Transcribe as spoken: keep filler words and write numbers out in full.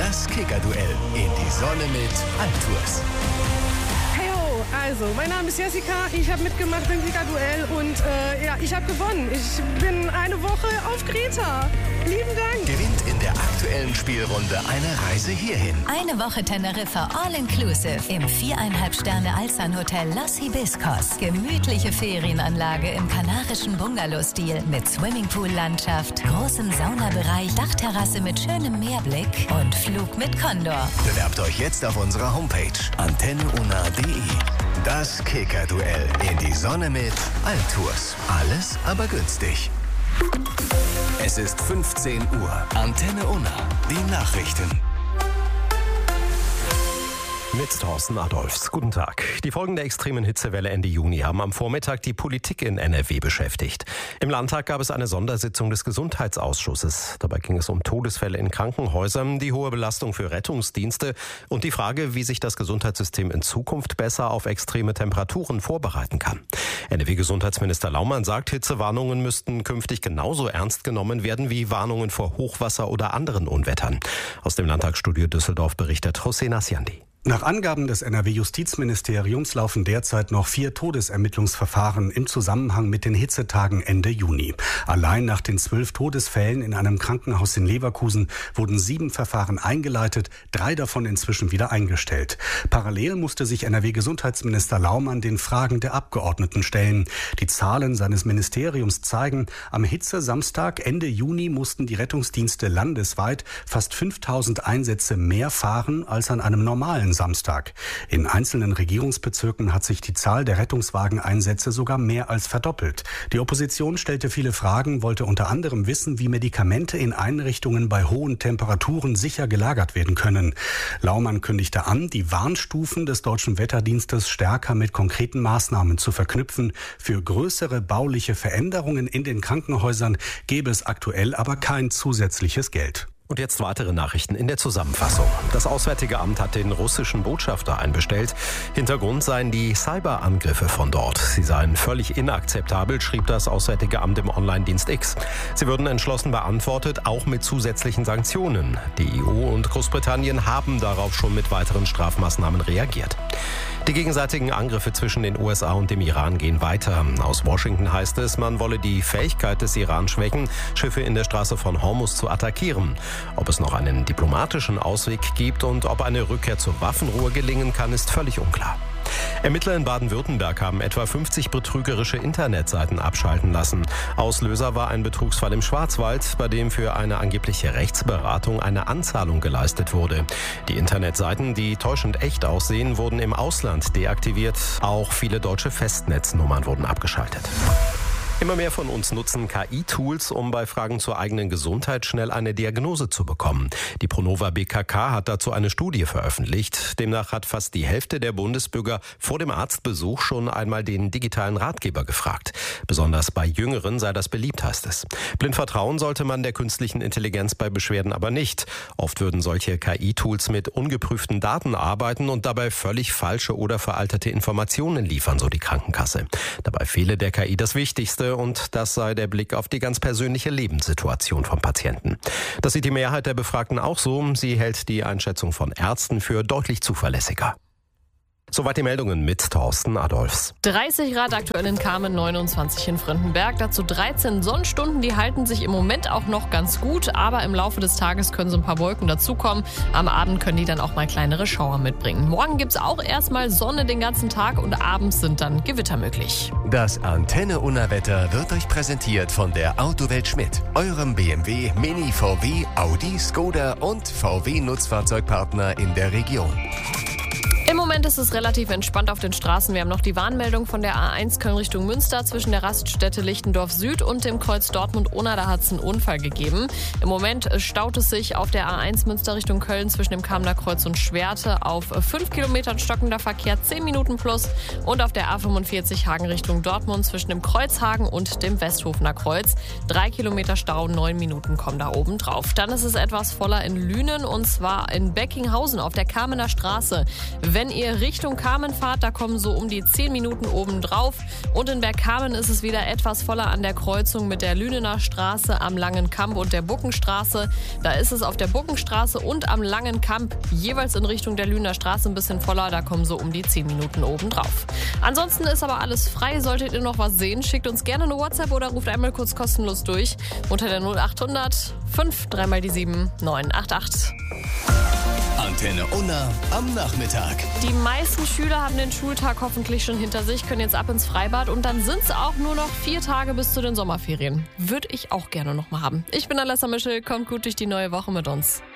Das Kicker-Duell in die Sonne mit Altours. Heyo, also, mein Name ist Jessica, ich habe mitgemacht im Kicker-Duell und äh, ja, ich habe gewonnen. Ich bin eine Woche auf Kreta. Lieben Dank. Gewinnt in der aktuellen Spielrunde eine Reise hierhin. Eine Woche Teneriffa All-Inclusive im viereinhalb Sterne Alsan-Hotel Los Hibiscos. Gemütliche Ferienanlage im kanarischen Bungalow-Stil mit Swimmingpool-Landschaft, großem Saunabereich, Dachterrasse mit schönem Meerblick und Flug mit Condor. Bewerbt euch jetzt auf unserer Homepage antenne una punkt de. Das Kicker-Duell in die Sonne mit Altours. Alles aber günstig. Es ist fünfzehn Uhr. Antenne Unna. Die Nachrichten. Mit Thorsten Adolfs. Guten Tag. Die Folgen der extremen Hitzewelle Ende Juni haben am Vormittag die Politik in N R W beschäftigt. Im Landtag gab es eine Sondersitzung des Gesundheitsausschusses. Dabei ging es um Todesfälle in Krankenhäusern, die hohe Belastung für Rettungsdienste und die Frage, wie sich das Gesundheitssystem in Zukunft besser auf extreme Temperaturen vorbereiten kann. N R W-Gesundheitsminister Laumann sagt, Hitzewarnungen müssten künftig genauso ernst genommen werden wie Warnungen vor Hochwasser oder anderen Unwettern. Aus dem Landtagsstudio Düsseldorf berichtet José Nasciandi. Nach Angaben des N R W-Justizministeriums laufen derzeit noch vier Todesermittlungsverfahren im Zusammenhang mit den Hitzetagen Ende Juni. Allein nach den zwölf Todesfällen in einem Krankenhaus in Leverkusen wurden sieben Verfahren eingeleitet, drei davon inzwischen wieder eingestellt. Parallel musste sich N R W-Gesundheitsminister Laumann den Fragen der Abgeordneten stellen. Die Zahlen seines Ministeriums zeigen, am Hitzesamstag Ende Juni mussten die Rettungsdienste landesweit fast fünftausend Einsätze mehr fahren als an einem normalen Samstag. In einzelnen Regierungsbezirken hat sich die Zahl der Rettungswageneinsätze sogar mehr als verdoppelt. Die Opposition stellte viele Fragen, wollte unter anderem wissen, wie Medikamente in Einrichtungen bei hohen Temperaturen sicher gelagert werden können. Laumann kündigte an, die Warnstufen des Deutschen Wetterdienstes stärker mit konkreten Maßnahmen zu verknüpfen. Für größere bauliche Veränderungen in den Krankenhäusern gäbe es aktuell aber kein zusätzliches Geld. Und jetzt weitere Nachrichten in der Zusammenfassung. Das Auswärtige Amt hat den russischen Botschafter einbestellt. Hintergrund seien die Cyberangriffe von dort. Sie seien völlig inakzeptabel, schrieb das Auswärtige Amt im Online-Dienst X. Sie würden entschlossen beantwortet, auch mit zusätzlichen Sanktionen. Die E U und Großbritannien haben darauf schon mit weiteren Strafmaßnahmen reagiert. Die gegenseitigen Angriffe zwischen den U S A und dem Iran gehen weiter. Aus Washington heißt es, man wolle die Fähigkeit des Iran schwächen, Schiffe in der Straße von Hormuz zu attackieren. Ob es noch einen diplomatischen Ausweg gibt und ob eine Rückkehr zur Waffenruhe gelingen kann, ist völlig unklar. Ermittler in Baden-Württemberg haben etwa fünfzig betrügerische Internetseiten abschalten lassen. Auslöser war ein Betrugsfall im Schwarzwald, bei dem für eine angebliche Rechtsberatung eine Anzahlung geleistet wurde. Die Internetseiten, die täuschend echt aussehen, wurden im Ausland deaktiviert. Auch viele deutsche Festnetznummern wurden abgeschaltet. Immer mehr von uns nutzen K I-Tools, um bei Fragen zur eigenen Gesundheit schnell eine Diagnose zu bekommen. Die Pronova B K K hat dazu eine Studie veröffentlicht. Demnach hat fast die Hälfte der Bundesbürger vor dem Arztbesuch schon einmal den digitalen Ratgeber gefragt. Besonders bei Jüngeren sei das beliebt, heißt es. Blind vertrauen sollte man der künstlichen Intelligenz bei Beschwerden aber nicht. Oft würden solche K I-Tools mit ungeprüften Daten arbeiten und dabei völlig falsche oder veraltete Informationen liefern, so die Krankenkasse. Dabei fehle der K I das Wichtigste. Und das sei der Blick auf die ganz persönliche Lebenssituation vom Patienten. Das sieht die Mehrheit der Befragten auch so. Sie hält die Einschätzung von Ärzten für deutlich zuverlässiger. Soweit die Meldungen mit Thorsten Adolfs. dreißig Grad aktuell in Kamen, neunundzwanzig in Frindenberg. Dazu dreizehn Sonnenstunden, die halten sich im Moment auch noch ganz gut. Aber im Laufe des Tages können so ein paar Wolken dazukommen. Am Abend können die dann auch mal kleinere Schauer mitbringen. Morgen gibt es auch erstmal Sonne den ganzen Tag und abends sind dann Gewitter möglich. Das Antenne Unna Wetter wird euch präsentiert von der Autowelt Schmidt, eurem B M W, Mini, V W, Audi, Skoda und V W-Nutzfahrzeugpartner in der Region. Im Moment ist es relativ entspannt auf den Straßen. Wir haben noch die Warnmeldung von der A eins Köln Richtung Münster zwischen der Raststätte Lichtendorf Süd und dem Kreuz Dortmund-Unna. Da hat es einen Unfall gegeben. Im Moment staut es sich auf der A eins Münster Richtung Köln zwischen dem Kamener Kreuz und Schwerte auf fünf Kilometern stockender Verkehr, zehn Minuten plus. Und auf der A fünfundvierzig Hagen Richtung Dortmund zwischen dem Kreuzhagen und dem Westhofener Kreuz. drei Kilometer Stau, neun Minuten kommen da oben drauf. Dann ist es etwas voller in Lünen und zwar in Beckinghausen auf der Kamener Straße. Wenn ihr Richtung Kamen fahrt, da kommen so um die zehn Minuten oben drauf. Und in Bergkamen ist es wieder etwas voller an der Kreuzung mit der Lünener Straße am Langen Kamp und der Buckenstraße. Da ist es auf der Buckenstraße und am Langen Kamp jeweils in Richtung der Lünener Straße ein bisschen voller. Da kommen so um die zehn Minuten oben drauf. Ansonsten ist aber alles frei. Solltet ihr noch was sehen, schickt uns gerne eine WhatsApp oder ruft einmal kurz kostenlos durch unter der null acht hundert fünf drei mal die sieben neun acht acht. Antenne Unna am Nachmittag. Die meisten Schüler haben den Schultag hoffentlich schon hinter sich, können jetzt ab ins Freibad und dann sind es auch nur noch vier Tage bis zu den Sommerferien. Würde ich auch gerne noch mal haben. Ich bin Alessa Mischel, kommt gut durch die neue Woche mit uns.